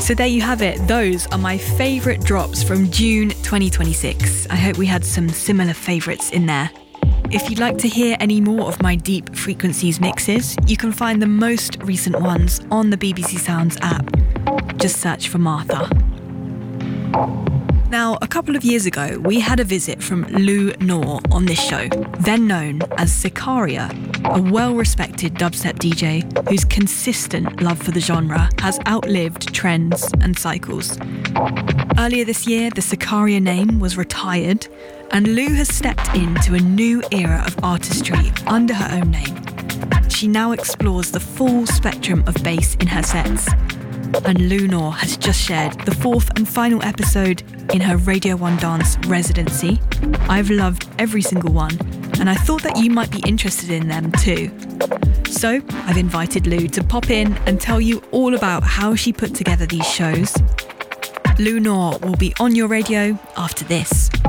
So there you have it. Those are my favourite drops from June 2026. I hope we had some similar favourites in there. If you'd like to hear any more of my Deep Frequencies mixes, you can find the most recent ones on the BBC Sounds app. Just search for Martha. Now, a couple of years ago, we had a visit from Lou Nor on this show, then known as Sicaria, a well-respected dubstep DJ whose consistent love for the genre has outlived trends and cycles. Earlier this year, the Sicaria name was retired, and Lou has stepped into a new era of artistry under her own name. She now explores the full spectrum of bass in her sets. And Lou Nor has just shared the fourth and final episode in her Radio 1 Dance residency. I've loved every single one, and I thought that you might be interested in them too. So I've invited Lou to pop in and tell you all about how she put together these shows. Lou Nor will be on your radio after this.